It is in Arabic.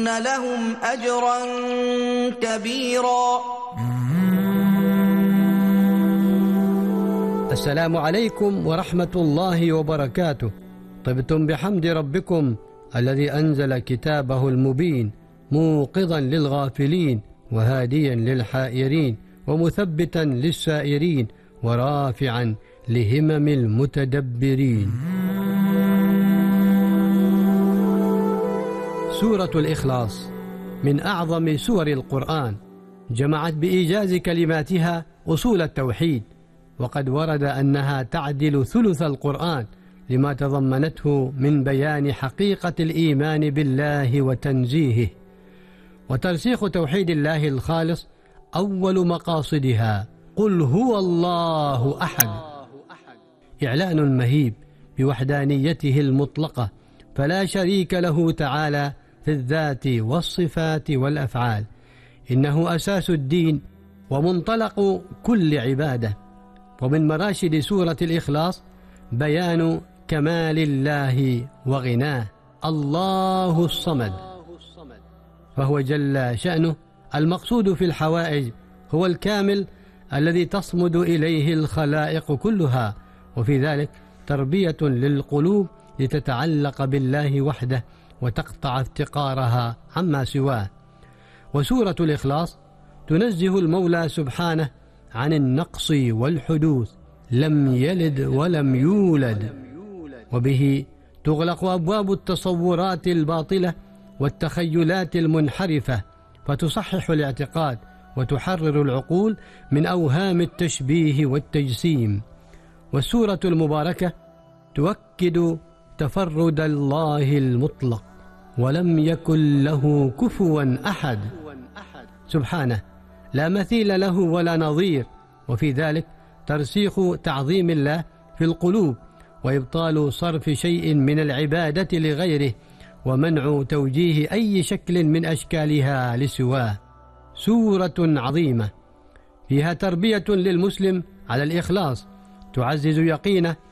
لهم أجرا كبيرا. السلام عليكم ورحمة الله وبركاته. طبتم بحمد ربكم الذي أنزل كتابه المبين موقظا للغافلين وهاديا للحائرين ومثبتا للسائرين ورافعا لهمم المتدبرين. سورة الإخلاص من أعظم سور القرآن، جمعت بإيجاز كلماتها أصول التوحيد، وقد ورد أنها تعدل ثلث القرآن لما تضمنته من بيان حقيقة الإيمان بالله وتنزيهه. وترسيخ توحيد الله الخالص أول مقاصدها، قل هو الله أحد، إعلان مهيب بوحدانيته المطلقة، فلا شريك له تعالى في الذات والصفات والأفعال، إنه أساس الدين ومنطلق كل عبادة. ومن مراشد سورة الإخلاص بيان كمال الله وغناه، الله الصمد، فهو جل شأنه المقصود في الحوائج، هو الكامل الذي تصمد إليه الخلائق كلها، وفي ذلك تربية للقلوب لتتعلق بالله وحده وتقطع افتقارها عما سواه. وسورة الإخلاص تنزه المولى سبحانه عن النقص والحدوث، لم يلد ولم يولد، وبه تغلق أبواب التصورات الباطلة والتخيلات المنحرفة، فتصحح الاعتقاد وتحرر العقول من أوهام التشبيه والتجسيم. والسورة المباركة تؤكد تفرد الله المطلق، ولم يكن له كفوا أحد، سبحانه لا مثيل له ولا نظير، وفي ذلك ترسيخ تعظيم الله في القلوب، وإبطال صرف شيء من العبادة لغيره، ومنع توجيه أي شكل من أشكالها لسواه. سورة عظيمة فيها تربية للمسلم على الإخلاص، تعزز يقينه